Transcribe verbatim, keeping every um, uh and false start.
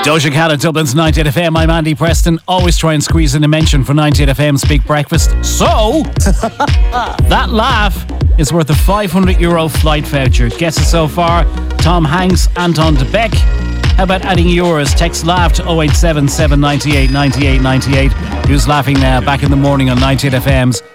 Doja Cat at Dublin's ninety-eight F M. I'm Andy Preston. Always try and squeeze in a mention for ninety-eight F M's Big Breakfast. So, that laugh is worth a five hundred euro flight voucher. Guesses so far: Tom Hanks, Anton de Beck. How about adding yours? Text laugh to oh eight seven seven nine eight nine eight nine eight. Who's laughing now? Back in the morning on ninety-eight F M's